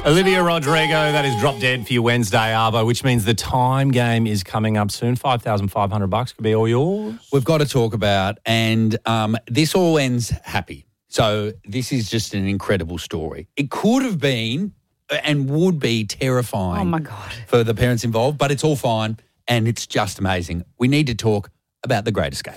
Olivia Rodrigo, that is Drop Dead for your Wednesday, Arvo, which means the time game is coming up soon. $5,500 could be all yours. We've got to talk about, and this all ends happy. So this is just an incredible story. It could have been and would be terrifying. Oh, my God. For the parents involved, but it's all fine and it's just amazing. We need to talk about The Great Escape.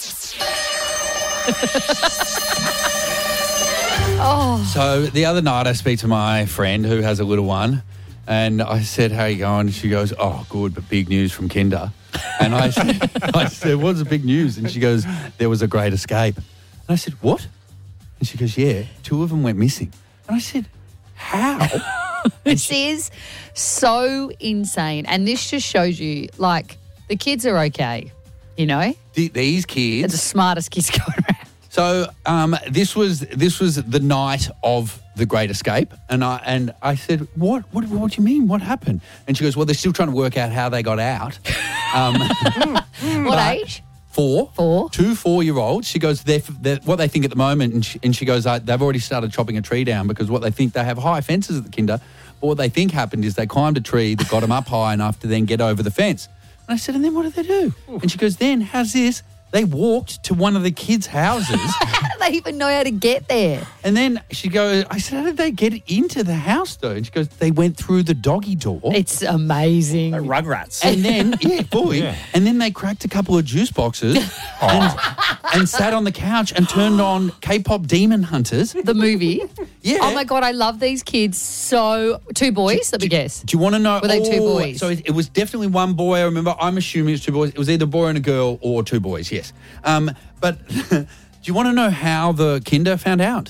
So the other night I speak to my friend who has a little one and I said, how are you going? And she goes, oh, good, but big news from Kinder. And I said, what's the big news? And she goes, there was a great escape. And I said, what? And she goes, yeah, 2 of them went missing. And I said, how? This is so insane. And this just shows you, like, the kids are okay, you know? These kids. They're the smartest kids going around. So this was the night of The Great Escape, and I said, what do you mean? What happened? And she goes, well, they're still trying to work out how they got out. What age? 4. 4. 2 4-year-olds. She goes, they're what they think at the moment, and she goes, they've already started chopping a tree down because what they think, they have high fences at the Kinder, but what they think happened is they climbed a tree that got them up high enough to then get over the fence. And I said, and then what did they do? And she goes, then how's this? They walked to one of the kids' houses. They even know how to get there. And then she goes, I said, how did they get into the house though? And she goes, they went through the doggy door. It's amazing. Like Rugrats. And then, and then they cracked a couple of juice boxes and sat on the couch and turned on K-pop Demon Hunters. The movie. Yeah. Oh, my God, I love these kids so... 2 boys, let me guess. Do you want to know? Were they 2 boys? So it was definitely one boy, I remember. I'm assuming it's 2 boys. It was either a boy and a girl or 2 boys, yes. But do you want to know how the Kinder found out?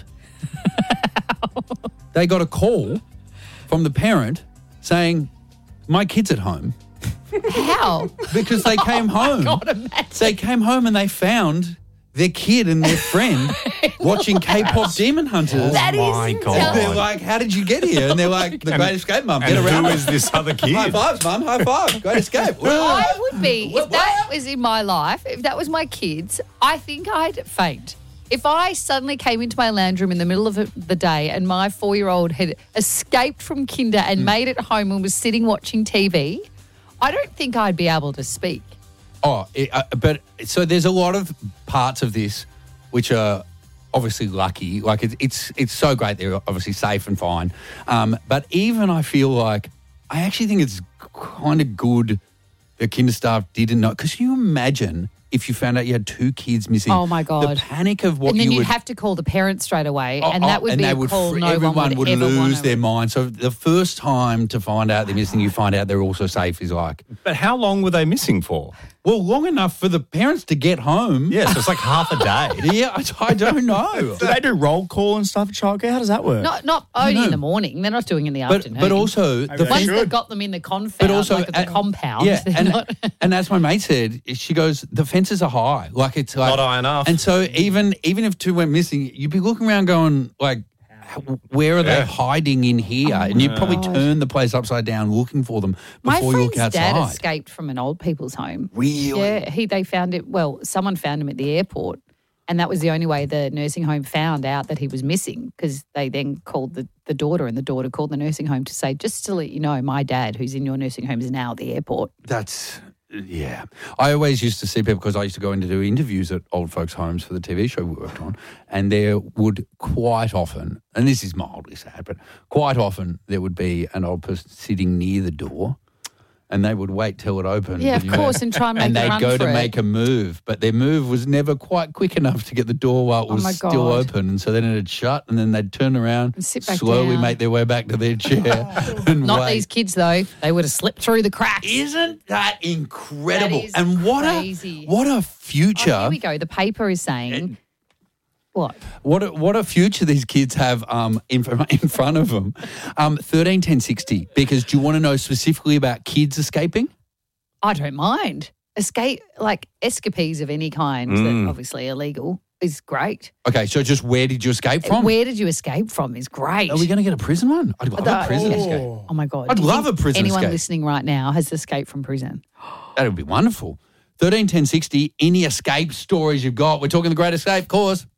They got a call from the parent saying, my kid's at home. How? Because they came home. God, imagine. They came home and they found their kid and their friend watching K-pop Demon Hunters. That is my God. And they're like, how did you get here? And they're like, The Great Escape, Mum. Get And around. who is this other kid? High fives, Mum. High five. Great Escape. I would be, if that was in my life, if that was my kids, I think I'd faint. If I suddenly came into my lounge room in the middle of the day and my 4-year-old had escaped from Kinder and made it home and was sitting watching TV, I don't think I'd be able to speak. Oh, but so there's a lot of parts of this which are obviously lucky. Like it's so great they're obviously safe and fine. But even I feel like I actually think it's kind of good the Kinder staff didn't know. Because can you imagine if you found out you had 2 kids missing? Oh, my God. The panic of what And then you you'd would... have to call the parents straight away, and that would and be they a would call no everyone one would ever lose want their to. mind. So the first time to find out they're missing, you find out they're also safe is like... But how long were they missing for? Well, long enough for the parents to get home. Yeah, so it's like half a day. Yeah, I don't know. Do they do roll call and stuff at childcare? How does that work? Not only in the morning. They're not doing it in the afternoon. But also... Maybe they once should. they've got them in the confound, But also, like at the compound. Yeah, they're not... and as my mate said, she goes, the fences are high. Like it's like... Not high enough. And so even if 2 went missing, you'd be looking around going, like, where are they hiding in here? And you'd probably turn the place upside down looking for them My before you look friend's outside. dad escaped from an old people's home. Really? Yeah, they found it. Well, someone found him at the airport, and that was the only way the nursing home found out that he was missing, because they then called the daughter, and the daughter called the nursing home to say, just to let you know, my dad, who's in your nursing home, is now at the airport. That's... Yeah. I always used to see people, because I used to go in to do interviews at old folks' homes for the TV show we worked on, and there would quite often, and this is mildly sad, but quite often there would be an old person sitting near the door, and they would wait till it opened. Yeah, of course, and try and make and a they'd run go for to it. make a move, but their move was never quite quick enough to get the door while it was my still God. open, and so then it'd shut, and then they'd turn around, And sit back slowly down. make their way back to their chair, and Not wait. these kids, though. They would have slipped through the cracks. Isn't that incredible? That is and what crazy. a future! Oh, here we go. The paper is saying... What? What a future these kids have in front of them. 13, 10, 60. Because do you want to know specifically about kids escaping? I don't mind. Escapades of any kind that obviously illegal is great. Okay, so just where did you escape from? Where did you escape from is great. Are we going to get a prison one? I'd love a prison escape. Oh, my God. I'd Do you love think a prison anyone escape. listening right now has escaped from prison? That would be wonderful. 13, 10, 60. Any escape stories you've got? We're talking The Great Escape, of course.